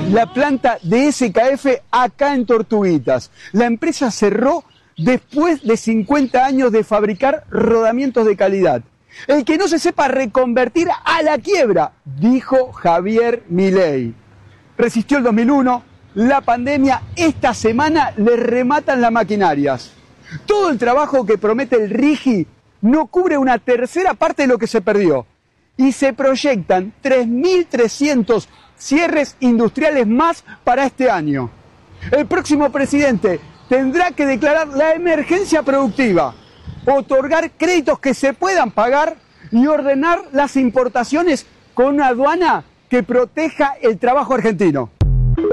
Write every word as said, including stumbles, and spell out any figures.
la planta de S K F acá en Tortuguitas. La empresa cerró después de cincuenta años de fabricar rodamientos de calidad. El que no se sepa reconvertir a la quiebra, dijo Javier Milei. Resistió el dos mil uno, la pandemia, esta semana le rematan las maquinarias. Todo el trabajo que promete el RIGI no cubre una tercera parte de lo que se perdió. Y se proyectan tres mil trescientos cierres industriales más para este año. El próximo presidente tendrá que declarar la emergencia productiva, otorgar créditos que se puedan pagar y ordenar las importaciones con una aduana que proteja el trabajo argentino.